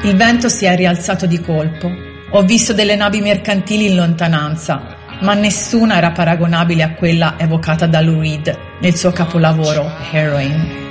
Il vento si è rialzato di colpo. Ho visto delle navi mercantili in lontananza, ma nessuna era paragonabile a quella evocata da Lou Reed nel suo capolavoro Heroin.